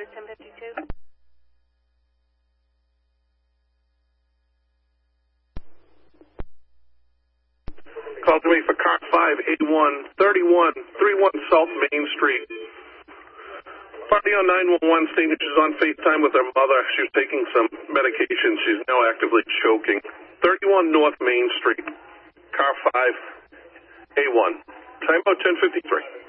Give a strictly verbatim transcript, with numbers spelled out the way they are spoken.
ten fifty-two. Call to me for car five eight one, thirty-one thirty-one South Main Street. Party on nine one one stating she's on FaceTime with her mother. She's taking some medication. She's now actively choking. thirty-one North Main Street. Car five eight one. Time out ten fifty-three.